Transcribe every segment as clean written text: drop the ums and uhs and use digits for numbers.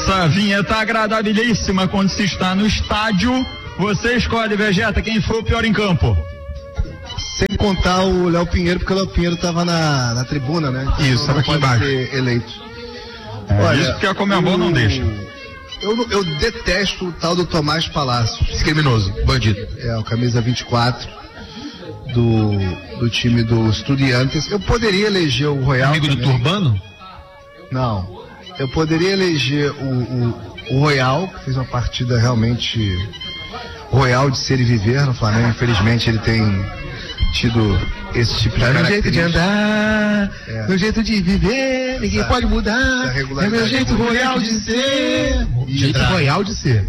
essa vinheta agradabilíssima quando se está no estádio. Você escolhe, Vegeta, quem foi o pior em campo? Sem contar o Léo Pinheiro, porque o Léo Pinheiro estava na tribuna, né? Então isso, não pode ser eleito. Olha, isso que a Conmebol não deixa. Eu detesto o tal do Tomás Palácios. Esse criminoso, bandido. O camisa 24 do time do Estudiantes. Eu poderia eleger o Royal. Amigo também. do Turbano? Não. Eu poderia eleger o Royal, que fez uma partida realmente royal de ser e viver no Flamengo. Infelizmente ele tem tido esse tipo de no característica. jeito de andar, no jeito de viver, ninguém pode mudar. É meu jeito royal de ser. Jeito royal de ser.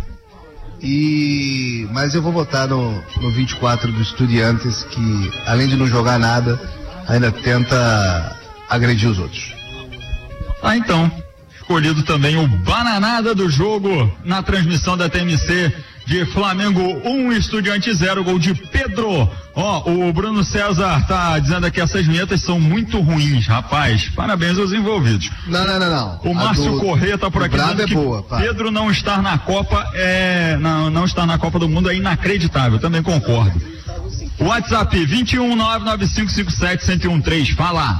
Mas eu vou votar no 24 do Estudiantes, que além de não jogar nada, ainda tenta agredir os outros. Então, escolhido também o Bananada do jogo na transmissão da TMC de Flamengo 1, Estudiante 0, gol de Pedro. O Bruno César tá dizendo aqui, essas vinhetas são muito ruins, rapaz. Parabéns aos envolvidos. Não. O Márcio Corrêa tá por aqui dizendo que boa, Pedro não estar na Copa não estar na Copa do Mundo é inacreditável, também concordo. WhatsApp 21995571013, fala.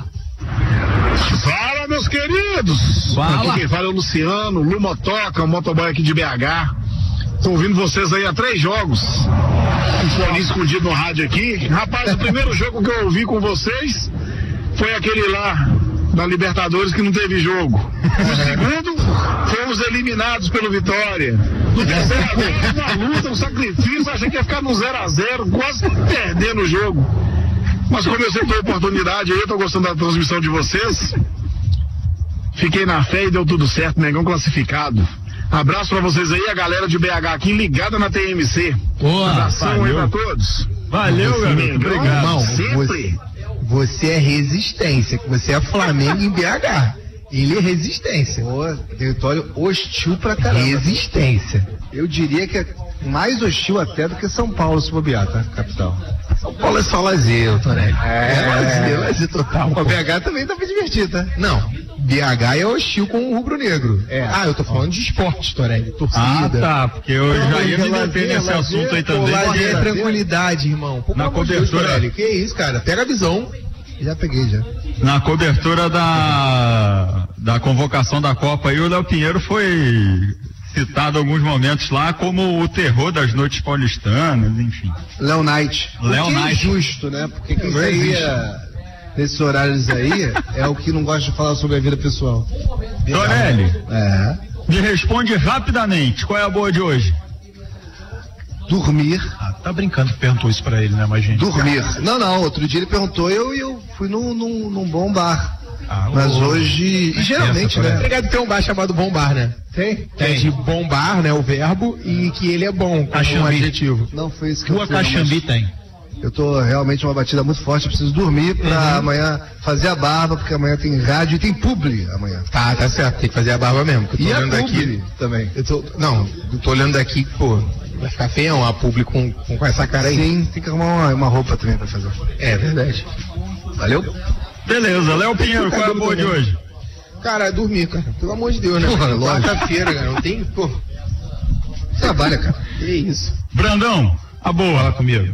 Fala, meus queridos. Fala. Aqui quem fala é o Luciano, Lumotoca, um motoboy aqui de BH. Tô ouvindo vocês aí há 3 jogos. Um fone escondido no rádio aqui. Rapaz, o primeiro jogo que eu ouvi com vocês foi aquele lá da Libertadores que não teve jogo. O segundo, fomos eliminados pelo Vitória. No terceiro, uma luta, um sacrifício, achei que ia ficar no 0-0, quase perdendo o jogo. Mas como eu sempre tenho oportunidade aí, eu tô gostando da transmissão de vocês. Fiquei na fé e deu tudo certo, Mengão classificado. Abraço pra vocês aí, a galera de BH aqui ligada na TMC. Boa, abração aí pra todos. Valeu, garoto. Obrigado. Irmão, Sempre. Você é resistência, você é Flamengo em BH. Ele é resistência. Território hostil pra caramba. Resistência. Eu diria que é mais hostil até do que São Paulo, se bobear, tá? Capital. São Paulo é só lazer, Torelli. Lazer total. O BH também tá pra divertir, tá? Não, BH é hostil com o rubro-negro. Eu tô falando de esporte, Torelli. Torcida. Tá, porque eu já ia me meter nesse assunto aí também. Lazer é tranquilidade, irmão. Na cobertura. Torelli. Que isso, cara? Pega a visão. Já peguei, já. Na cobertura da convocação da Copa aí, o Léo Pinheiro foi citado em alguns momentos lá como o terror das noites paulistanas, enfim. Léo Knight. Léo Knight. É justo, né? Porque quem saía nesses horários aí é o que não gosta de falar sobre a vida pessoal. Torelli, me responde rapidamente, qual é a boa de hoje? Dormir. Tá brincando que perguntou isso pra ele, né, mas gente? Dormir. Não, outro dia ele perguntou, eu fui num bom bar. Mas hoje, e geralmente, né? Obrigado, tem um bar chamado Bom Bar, né? Tem? É de bom bar, né? O verbo, e que ele é bom, como um adjetivo. Não foi isso que Rua eu fui. Caxambi tem. Eu tô realmente uma batida muito forte, eu preciso dormir pra amanhã fazer a barba, porque amanhã tem rádio e tem publi amanhã. Tá certo, tem que fazer a barba mesmo. Eu tô E a olhando publi daqui também. eu tô olhando daqui, pô, vai ficar feião a publi com essa cara aí. Sim, tem que arrumar uma roupa também pra fazer. É verdade. Valeu? Beleza, Léo Pinheiro, qual é a boa de hoje? Cara, dormir, cara. Pelo amor de Deus, né? Quarta-feira, cara. Não tem, pô. Trabalha, cara. Que isso. Brandão, a boa. Fala comigo.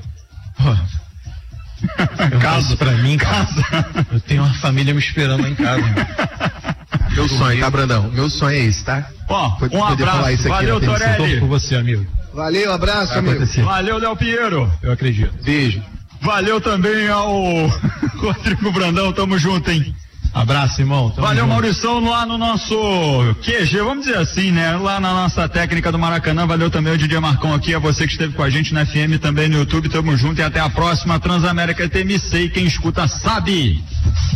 Casa pra mim, casa. Eu tenho uma família me esperando lá em casa. Meu sonho, tá, Brandão? Meu sonho é esse, tá? Um abraço, valeu, Torelli. Por você, amigo. Valeu, abraço, amigo. Valeu, Léo Pinheiro. Eu acredito. Beijo. Valeu também ao Rodrigo Brandão, tamo junto, hein? Abraço, irmão. Valeu, Maurição, lá no nosso QG, vamos dizer assim, né? Lá na nossa técnica do Maracanã. Valeu também o DJ Marcão aqui, a você que esteve com a gente na FM, também no YouTube. Tamo junto e até a próxima. Transamérica TMC, e quem escuta sabe.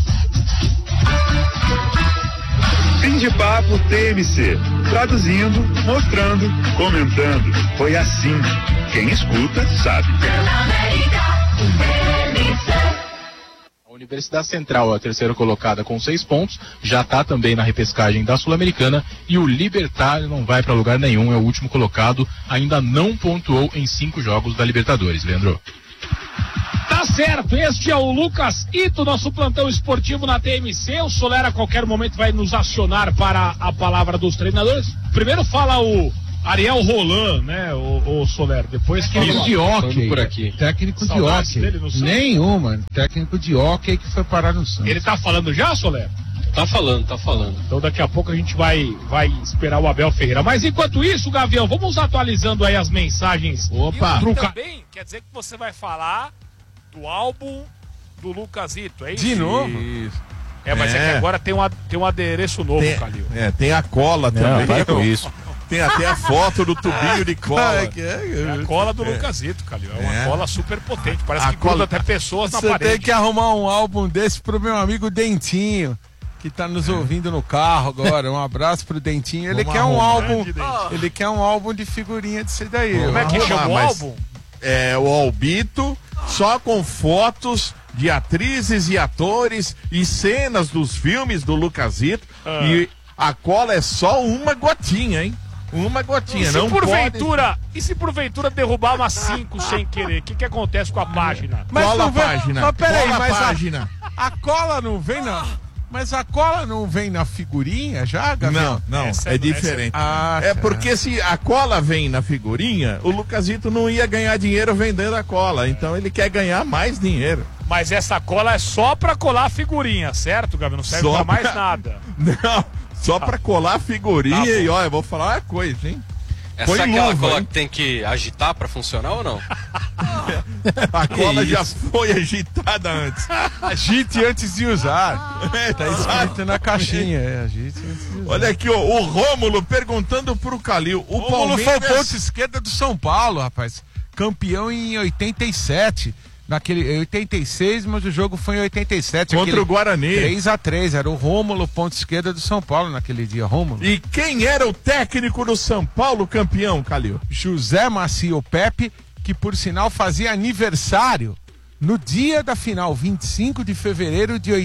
Fim de papo TMC. Traduzindo, mostrando, comentando. Foi assim. Quem escuta sabe. A Universidade Central é a terceira colocada com 6 pontos, já está também na repescagem da Sul-Americana, e o Libertad não vai para lugar nenhum, é o último colocado, ainda não pontuou em 5 jogos da Libertadores, Leandro. Tá Tá certo, este é o Lucas Ito, nosso plantão esportivo na TMC. O Soler a qualquer momento vai nos acionar para a palavra dos treinadores. Primeiro fala o Ariel Roland, né, o Soler, depois que técnico de hóquei, por aqui. Técnico de hóquei. Nenhuma, técnico de hóquei que foi parar no Santos. Ele tá falando já, Soler? Tá falando. Então daqui a pouco a gente vai esperar o Abel Ferreira. Mas enquanto isso, Gavião, vamos atualizando aí as mensagens. Opa! E também quer dizer que você vai falar do álbum do Lucas Ito, é isso? De novo? Isso. Mas é que agora tem um adereço novo, Calil. Tem a cola também. Vai com isso. Tem até a foto do tubinho de cola. É a cola do Lucas Ito, Calil. É uma cola super potente. Parece que gruda até pessoas na parede. Você tem que arrumar um álbum desse pro meu amigo Dentinho, que tá nos ouvindo no carro agora. Um abraço pro Dentinho. Ele quer um álbum. Ele quer um álbum de figurinha disso daí. Como é que chama o álbum? É o Albito, só com fotos de atrizes e atores e cenas dos filmes do Lucas Ito. E a cola é só uma gotinha, hein? Uma gotinha. E se porventura derrubar umas 5 sem querer? O que acontece com a página? Cola a página. Mas peraí, página. A cola não vem na... Mas a cola não vem na figurinha já, Gabriel? Não, é diferente. Porque se a cola vem na figurinha, o Lucas Ito não ia ganhar dinheiro vendendo a cola. Então ele quer ganhar mais dinheiro. Mas essa cola é só pra colar a figurinha, certo, Gabriel? Não serve pra mais nada. Não, só pra colar a figurinha. E olha, eu vou falar uma coisa, hein? Essa é aquela cola que tem que agitar pra funcionar ou não? A cola já foi agitada antes. Agite antes de usar. Tá escrito na caixinha. Agite antes de usar. Olha aqui, ó, o Rômulo perguntando pro Calil. O Rômulo foi ponta esquerda do São Paulo, rapaz. Campeão em 87. Naquele 86, mas o jogo foi em 87. Contra o Guarani. 3-3, era o Rômulo, ponta esquerda do São Paulo naquele dia, Rômulo. E quem era o técnico do São Paulo campeão, Calil? José Macio Pepe, que por sinal fazia aniversário no dia da final, 25 de fevereiro de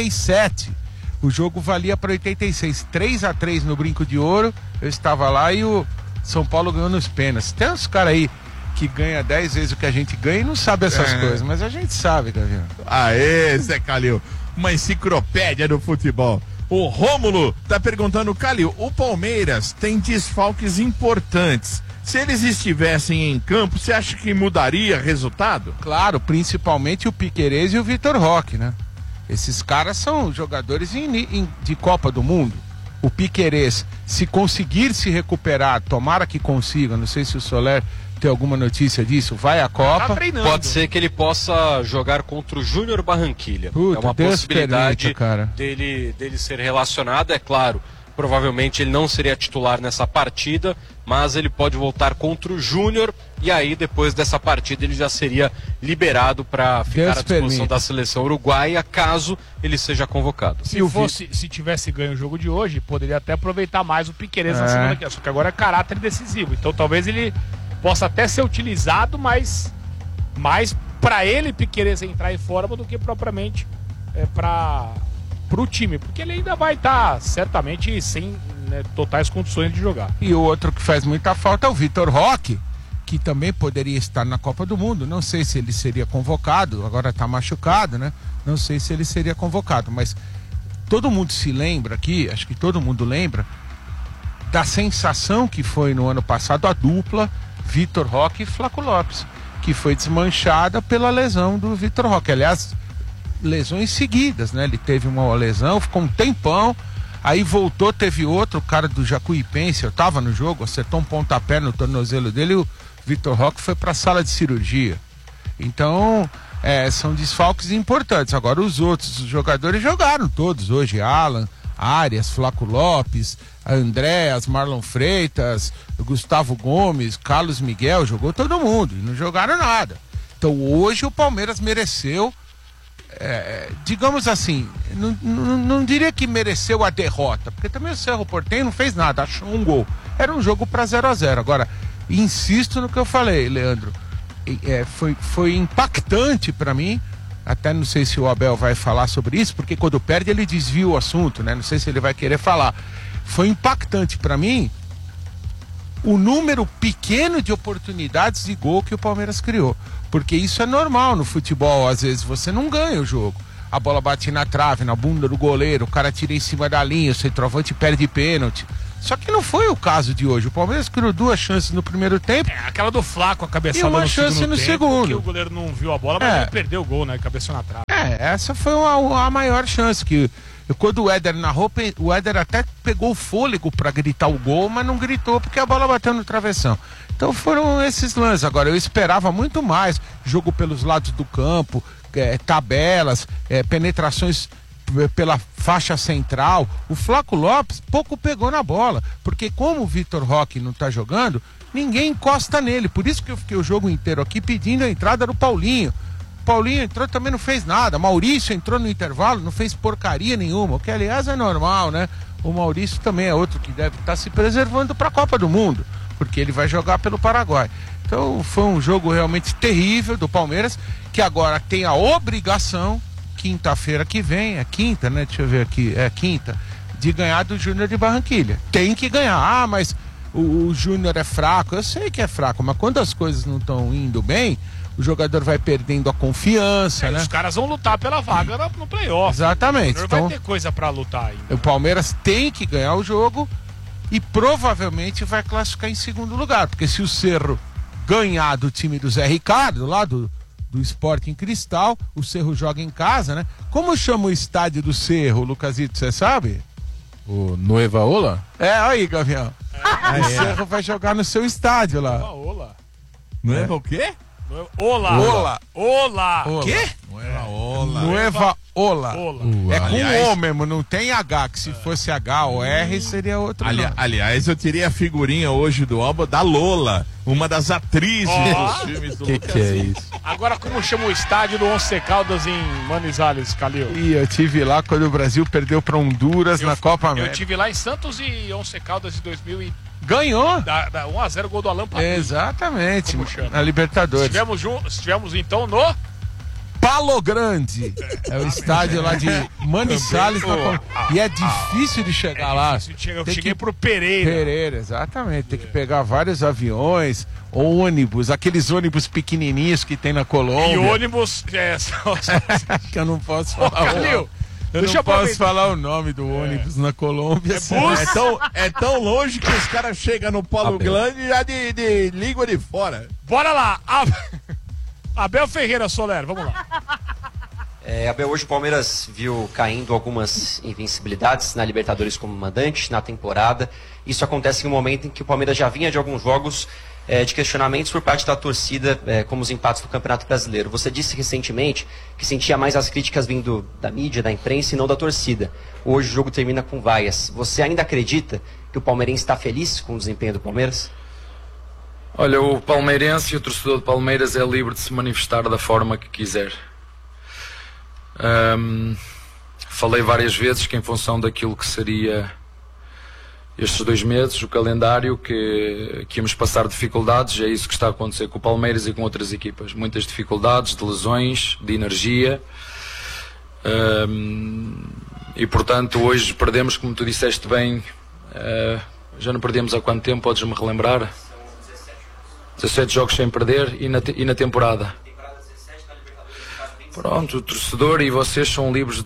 87. O jogo valia para 86, 3-3 no Brinco de Ouro. Eu estava lá e o São Paulo ganhou nos pênaltis. Tem uns caras aí que ganha 10 vezes o que a gente ganha e não sabe essas coisas, mas a gente sabe, Gavião. Aê, Zé Calil, uma enciclopédia do futebol. O Rômulo tá perguntando, Calil, o Palmeiras tem desfalques importantes. Se eles estivessem em campo, você acha que mudaria resultado? Claro, principalmente o Piquerez e o Vitor Roque, né? Esses caras são jogadores de Copa do Mundo. O Piquerez, se conseguir se recuperar, tomara que consiga, não sei se o Soler tem alguma notícia disso, vai à Copa. Pode ser que ele possa jogar contra o Júnior Barranquilha. Puta, é uma Deus possibilidade permita, dele ser relacionado, é claro. Provavelmente ele não seria titular nessa partida, mas ele pode voltar contra o Júnior e aí depois dessa partida ele já seria liberado para ficar à disposição da seleção uruguaia, caso ele seja convocado. Se tivesse ganho o jogo de hoje, poderia até aproveitar mais o Piquerez na semana que vem, só que agora é caráter decisivo, então talvez ele possa até ser utilizado, mas mais para ele Piquerez entrar em forma do que propriamente para o time, porque ele ainda vai estar certamente sem totais condições de jogar. E o outro que faz muita falta é o Vitor Roque, que também poderia estar na Copa do Mundo. Não sei se ele seria convocado, agora está machucado, né? Não sei se ele seria convocado, mas todo mundo se lembra aqui, acho que todo mundo lembra da sensação que foi no ano passado a dupla Vitor Roque e Flaco Lopes, que foi desmanchada pela lesão do Vitor Roque. Aliás, lesões seguidas, né? Ele teve uma lesão, ficou um tempão, aí voltou, teve outro, o cara do Jacuipense, eu tava no jogo, acertou um pontapé no tornozelo dele e o Vitor Roque foi pra sala de cirurgia. Então, são desfalques importantes. Agora os outros jogadores jogaram todos hoje, Alan, Arias, Flaco Lopes, Andréas, Marlon Freitas, Gustavo Gomes, Carlos Miguel, jogou todo mundo e não jogaram nada. Então hoje o Palmeiras mereceu, digamos assim, não diria que mereceu a derrota, porque também o Cerro Porteño não fez nada, achou um gol. Era um jogo para 0-0. Agora, insisto no que eu falei, Leandro, foi impactante para mim. Até não sei se o Abel vai falar sobre isso, porque quando perde ele desvia o assunto, né? Não sei se ele vai querer falar. Foi impactante para mim o número pequeno de oportunidades de gol que o Palmeiras criou. Porque isso é normal no futebol, às vezes você não ganha o jogo. A bola bate na trave, na bunda do goleiro, o cara tira em cima da linha, o centroavante perde pênalti. Só que não foi o caso de hoje. O Palmeiras criou 2 chances no primeiro tempo. Aquela do Flaco, a cabeçada e uma chance no segundo. Que o goleiro não viu a bola, mas ele perdeu o gol, né? Cabeçou na trave. Essa foi a maior chance. Que quando o Éder narrou, o Éder até pegou o fôlego para gritar o gol, mas não gritou porque a bola bateu no travessão. Então foram esses lances. Agora, eu esperava muito mais. Jogo pelos lados do campo, tabelas, penetrações pela faixa central. O Flaco Lopes pouco pegou na bola, porque como o Vitor Roque não tá jogando, ninguém encosta nele. Por isso que eu fiquei o jogo inteiro aqui pedindo a entrada do Paulinho. Paulinho entrou, também não fez nada. Maurício entrou no intervalo, não fez porcaria nenhuma, o que aliás é normal, né? O Maurício também é outro que deve estar se preservando para a Copa do Mundo, porque ele vai jogar pelo Paraguai. Então foi um jogo realmente terrível do Palmeiras, que agora tem a obrigação, quinta-feira que vem, é quinta, né? Deixa eu ver aqui, é quinta, de ganhar do Júnior de Barranquilha. Tem que ganhar. Ah, mas o Júnior é fraco. Eu sei que é fraco, mas quando as coisas não estão indo bem, o jogador vai perdendo a confiança, né? Os caras vão lutar pela vaga no playoff. Exatamente. O Júnior vai ter coisa pra lutar ainda. O Palmeiras tem que ganhar o jogo e provavelmente vai classificar em segundo lugar, porque se o Cerro ganhar do time do Zé Ricardo, lá do Sporting Cristal, o Cerro joga em casa, né? Como chama o estádio do Cerro, Lucasito, você sabe? O Nueva Ola? Aí, Gavião. O Cerro vai jogar no seu estádio lá. Nueva Ola. Nueva o quê? Ola. Quê? Nueva Ola. É com O mesmo, não tem H, que se fosse H ou R seria outro nome. Aliás, eu tirei a figurinha hoje do álbum da Lola, uma das atrizes dos filmes do Lucas. Que é isso? Agora, como chama o estádio do Once Caldas em Manizales, Calil? E eu tive lá quando o Brasil perdeu para Honduras na Copa América. Eu tive lá em Santos e Once Caldas de 2000 Ganhou? Da 1-0 gol do Alan Patrick. Exatamente, na Libertadores. Estivemos então no Palo Grande. É o estádio lá de Manizales. E é difícil de chegar lá. Eu cheguei pro Pereira. Pereira, exatamente. Tem que pegar vários aviões, ônibus, aqueles ônibus pequenininhos que tem na Colômbia. E ônibus... que eu não posso falar. Eu não posso falar o nome do ônibus na Colômbia. É tão longe que os caras chegam no Polo Grande já de língua de fora. Bora lá! Abel Ferreira, Soler, vamos lá. Abel, hoje o Palmeiras viu caindo algumas invencibilidades na Libertadores como mandante, na temporada. Isso acontece em um momento em que o Palmeiras já vinha de alguns jogos de questionamentos por parte da torcida, como os empates do Campeonato Brasileiro. Você disse recentemente que sentia mais as críticas vindo da mídia, da imprensa e não da torcida. Hoje o jogo termina com vaias. Você ainda acredita que o palmeirense está feliz com o desempenho do Palmeiras? Olha, o palmeirense e o torcedor do Palmeiras é livre de se manifestar da forma que quiser. Falei várias vezes que em função daquilo que seria estes 2 meses, o calendário, que íamos passar dificuldades, é isso que está a acontecer com o Palmeiras e com outras equipas. Muitas dificuldades, de lesões, de energia. E portanto hoje perdemos, como tu disseste bem, já não perdemos há quanto tempo, podes-me relembrar? 17 jogos sem perder e na temporada. Pronto, o torcedor e vocês são livres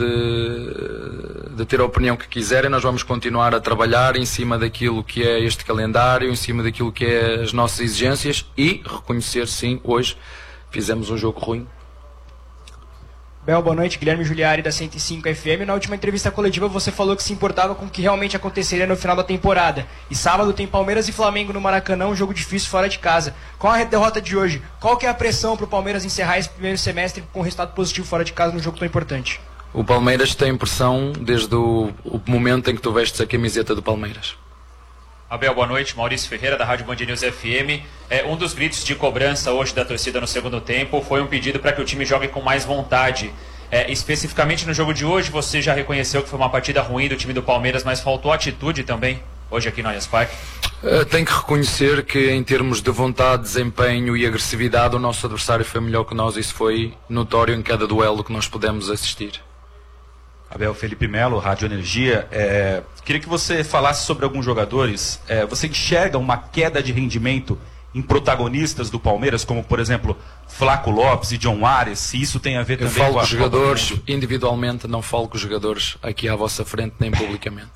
de ter a opinião que quiserem. Nós vamos continuar a trabalhar em cima daquilo que é este calendário, em cima daquilo que é as nossas exigências e reconhecer, sim, hoje fizemos um jogo ruim. Bel, boa noite, Guilherme Giuliari da 105 FM. Na última entrevista coletiva você falou que se importava com o que realmente aconteceria no final da temporada. E sábado tem Palmeiras e Flamengo no Maracanã, um jogo difícil fora de casa. Com a derrota de hoje, qual que é a pressão para o Palmeiras encerrar esse primeiro semestre com um resultado positivo fora de casa num jogo tão importante? O Palmeiras tem pressão desde o momento em que tu vestes a camiseta do Palmeiras. Abel, boa noite. Maurício Ferreira, da Rádio Band News FM. Um dos gritos de cobrança hoje da torcida no segundo tempo foi um pedido para que o time jogue com mais vontade. Especificamente no jogo de hoje, você já reconheceu que foi uma partida ruim do time do Palmeiras, mas faltou atitude também, hoje aqui no Allianz Parque? Tenho que reconhecer que em termos de vontade, desempenho e agressividade, o nosso adversário foi melhor que nós. Isso foi notório em cada duelo que nós pudemos assistir. Abel, Felipe Melo, Rádio Energia. Queria que você falasse sobre alguns jogadores. Você enxerga uma queda de rendimento em protagonistas do Palmeiras, como, por exemplo, Flaco Lopes e John Ares, se isso tem a ver também com a... Eu falo com os jogadores individualmente, não falo com os jogadores aqui à vossa frente, nem publicamente.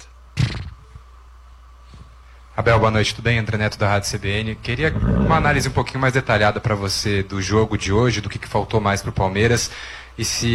Abel, boa noite, tudo bem? André Neto da Rádio CBN. Queria uma análise um pouquinho mais detalhada para você do jogo de hoje, do que faltou mais para o Palmeiras e se